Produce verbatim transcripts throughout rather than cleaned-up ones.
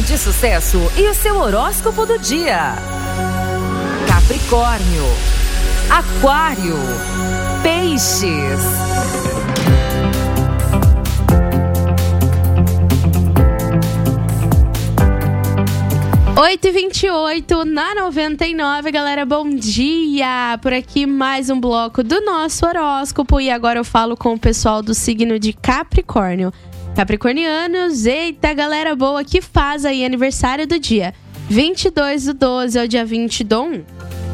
Manhã de Sucesso e o seu horóscopo do dia. Capricórnio, Aquário, Peixes. oito e vinte e oito na noventa e nove, galera, bom dia! Por aqui mais um bloco do nosso horóscopo e agora eu falo com o pessoal do signo de Capricórnio. Capricornianos, eita, galera boa que faz aí aniversário do dia vinte e dois do doze ao dia vinte do um.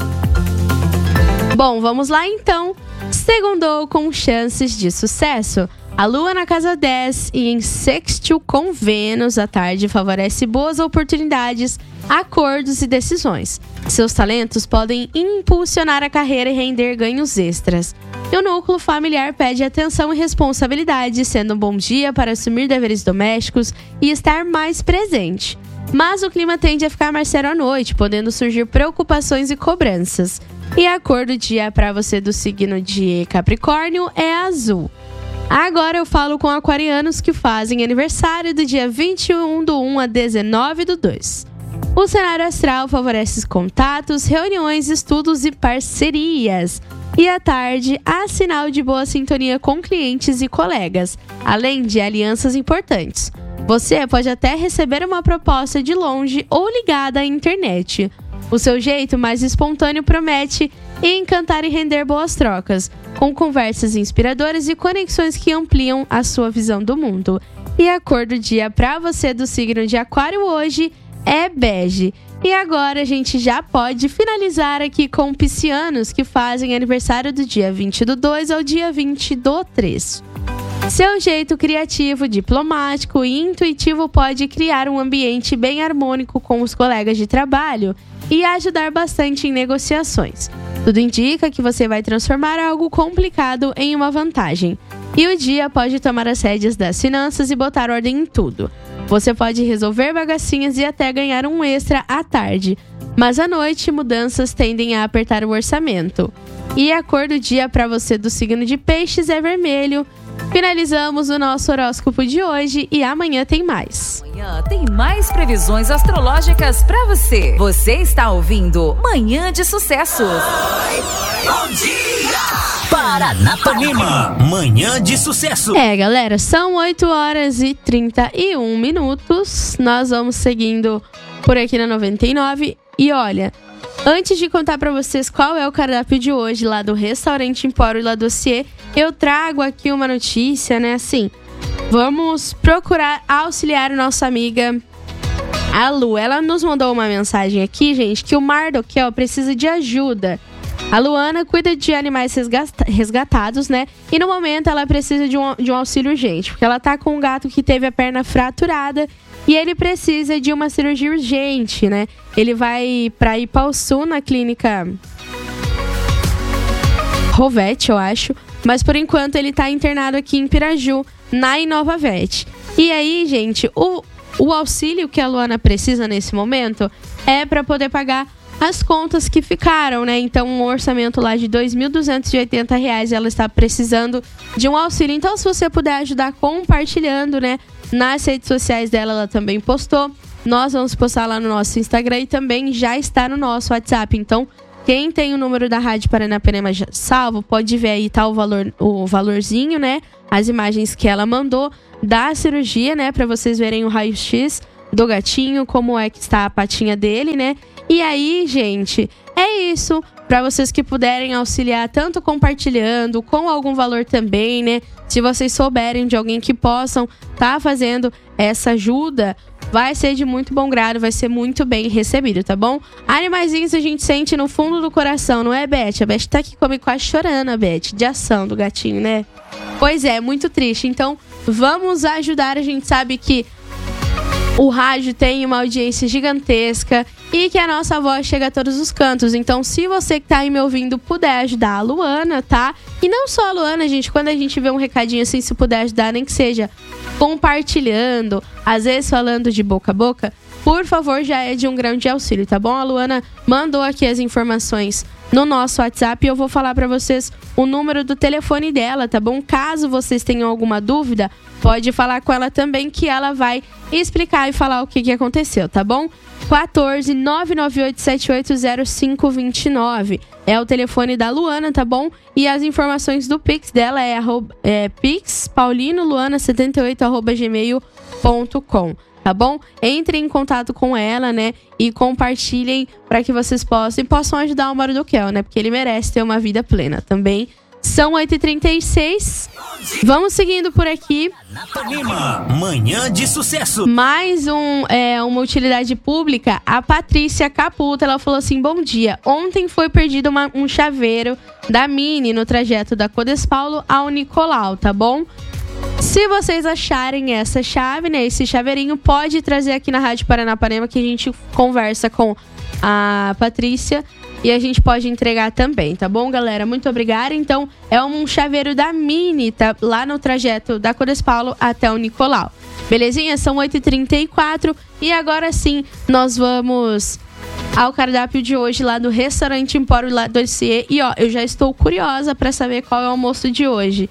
Bom, vamos lá então. Segundou com chances de sucesso. A Lua na casa dez e em sextil com Vênus à tarde favorece boas oportunidades, acordos e decisões. Seus talentos podem impulsionar a carreira e render ganhos extras. E o núcleo familiar pede atenção e responsabilidade, sendo um bom dia para assumir deveres domésticos e estar mais presente. Mas o clima tende a ficar mais sério à noite, podendo surgir preocupações e cobranças. E a cor do dia para você do signo de Capricórnio é azul. Agora eu falo com aquarianos que fazem aniversário do dia vinte e um do um a dezenove do dois. O cenário astral favorece contatos, reuniões, estudos e parcerias. E à tarde, há sinal de boa sintonia com clientes e colegas, além de alianças importantes. Você pode até receber uma proposta de longe ou ligada à internet. O seu jeito mais espontâneo promete encantar e render boas trocas, com conversas inspiradoras e conexões que ampliam a sua visão do mundo. E a cor do dia para você do signo de Aquário hoje é bege. E agora a gente já pode finalizar aqui com piscianos que fazem aniversário do dia vinte do dois ao dia vinte do três. Seu jeito criativo, diplomático e intuitivo pode criar um ambiente bem harmônico com os colegas de trabalho e ajudar bastante em negociações. Tudo indica que você vai transformar algo complicado em uma vantagem. E o dia pode tomar as rédeas das finanças e botar ordem em tudo. Você pode resolver bagacinhas e até ganhar um extra à tarde. Mas à noite, mudanças tendem a apertar o orçamento. E a cor do dia para você do signo de Peixes é vermelho. Finalizamos o nosso horóscopo de hoje e amanhã tem mais. Amanhã tem mais previsões astrológicas pra você. Você está ouvindo Manhã de Sucessos. Bom dia! Paranapanema, Manhã de Sucesso. É, galera, são oito horas e trinta e um minutos. Nós vamos seguindo por aqui na noventa e nove. E olha, antes de contar pra vocês qual é o cardápio de hoje lá do Restaurante Empório La Dossier, eu trago aqui uma notícia, né, assim, vamos procurar auxiliar nossa amiga a Lu. Ela nos mandou uma mensagem aqui, gente, que o Mardoquel precisa de ajuda. A Luana cuida de animais resgatados, né, e no momento ela precisa de um, de um auxílio urgente, porque ela tá com um gato que teve a perna fraturada e ele precisa de uma cirurgia urgente, né? Ele vai pra Ipaussu, na clínica Rovete, eu acho. Mas por enquanto ele tá internado aqui em Piraju, na Inovavet. E aí, gente, o, o auxílio que a Luana precisa nesse momento é pra poder pagar as contas que ficaram, né? Então, um orçamento lá de dois mil duzentos e oitenta reais, ela está precisando de um auxílio. Então, se você puder ajudar compartilhando, né? Nas redes sociais dela, ela também postou. Nós vamos postar lá no nosso Instagram e também já está no nosso WhatsApp. Então, quem tem o número da Rádio Paranapanema salvo, pode ver aí, tá o, valor, o valorzinho, né? As imagens que ela mandou da cirurgia, né? Pra vocês verem o raio-x do gatinho, como é que está a patinha dele, né? E aí, gente, é isso. Para vocês que puderem auxiliar, tanto compartilhando, com algum valor também, né? Se vocês souberem de alguém que possam tá fazendo essa ajuda, vai ser de muito bom grado, vai ser muito bem recebido, tá bom? Animaizinhos a gente sente no fundo do coração, não é, Beth? A Beth tá aqui comigo quase chorando, a Beth, de ação do gatinho, né? Pois é, muito triste. Então, vamos ajudar. A gente sabe que o rádio tem uma audiência gigantesca e que a nossa voz chega a todos os cantos. Então, se você que tá aí me ouvindo puder ajudar a Luana, tá? E não só a Luana, gente. Quando a gente vê um recadinho assim, se puder ajudar, nem que seja compartilhando, às vezes falando de boca a boca, por favor, já é de um grande auxílio, tá bom? A Luana mandou aqui as informações no nosso WhatsApp e eu vou falar pra vocês o número do telefone dela, tá bom? Caso vocês tenham alguma dúvida, pode falar com ela também, que ela vai explicar e falar o que, que aconteceu, tá bom? quatorze, nove nove oito sete oito zero cinco dois nove é o telefone da Luana, tá bom? E as informações do Pix dela é, arroba, é pix paulino luana setenta e oito arroba gmail ponto com, tá bom? Entrem em contato com ela, né? E compartilhem para que vocês possam, e possam ajudar o Mardoquel, né? Porque ele merece ter uma vida plena também. São oito e trinta e seis. Vamos seguindo por aqui. Manhã de sucesso. Mais um, é, uma utilidade pública. A Patrícia Caputa, ela falou assim: bom dia. Ontem foi perdido uma, um chaveiro da Mini no trajeto da Codespaulo ao Nicolau, tá bom? Se vocês acharem essa chave, né, esse chaveirinho, pode trazer aqui na Rádio Paranapanema que a gente conversa com a Patrícia e a gente pode entregar também, tá bom, galera? Muito obrigada. Então, é um chaveiro da Mini, tá? Lá no trajeto da Codespaulo até o Nicolau. Belezinha? São oito e trinta e quatro e agora sim, nós vamos ao cardápio de hoje lá do Restaurante Empório La Dossier. E ó, eu já estou curiosa para saber qual é o almoço de hoje.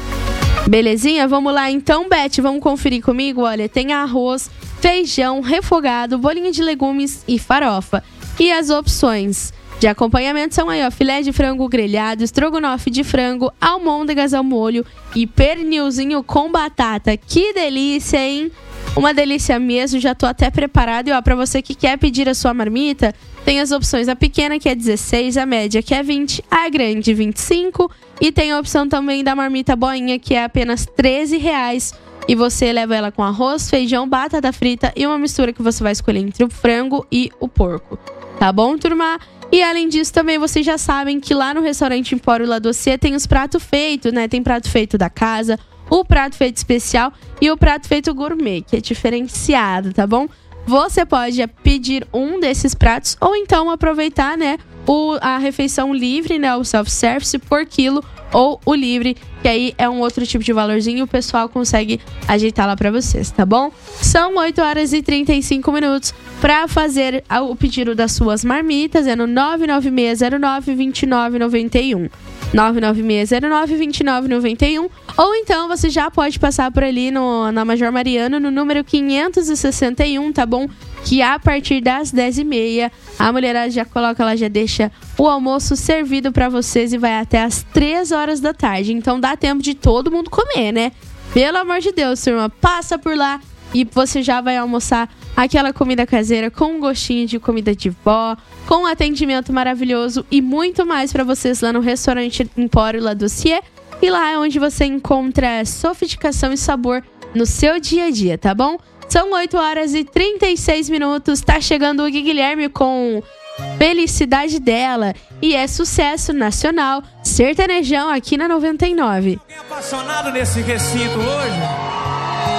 Belezinha? Vamos lá então, Beth, vamos conferir comigo? Olha, tem arroz, feijão, refogado, bolinho de legumes e farofa. E as opções de acompanhamento são aí, ó, filé de frango grelhado, estrogonofe de frango, almôndegas ao molho e pernilzinho com batata. Que delícia, hein? Uma delícia mesmo, já tô até preparada. E ó, pra você que quer pedir a sua marmita, tem as opções: a pequena, que é dezesseis, a média, que é vinte, a grande, vinte e cinco. E tem a opção também da marmita boinha, que é apenas treze reais. E você leva ela com arroz, feijão, batata frita e uma mistura que você vai escolher entre o frango e o porco. Tá bom, turma? E além disso, também vocês já sabem que lá no Restaurante Empório La Dossier tem os pratos feitos, né? Tem prato feito da casa, o prato feito especial e o prato feito gourmet, que é diferenciado, tá bom? Você pode pedir um desses pratos ou então aproveitar, né, o, a refeição livre, né, o self-service por quilo, ou o livre, que aí é um outro tipo de valorzinho e o pessoal consegue ajeitar lá pra vocês, tá bom? São oito horas e trinta e cinco minutos. Pra fazer o pedido das suas marmitas é no nove nove seis zero nove dois nove nove um. nove nove seis zero nove dois nove nove um. Ou então você já pode passar por ali no, na Major Mariano, no número quinhentos e sessenta e um, tá bom? Que a partir das dez e meia a mulherada já coloca, ela já deixa o almoço servido pra vocês e vai até as três horas da tarde. Então dá tempo de todo mundo comer, né? Pelo amor de Deus, turma, passa por lá e você já vai almoçar aquela comida caseira com um gostinho de comida de vó, com um atendimento maravilhoso e muito mais pra vocês lá no Restaurante Empório La Dossier. E lá é onde você encontra sofisticação e sabor no seu dia a dia, tá bom? São oito horas e trinta e seis minutos. Tá chegando o Gui Guilherme com Felicidade Dela. E é sucesso nacional, sertanejão aqui na noventa e nove. Alguém apaixonado nesse recinto hoje?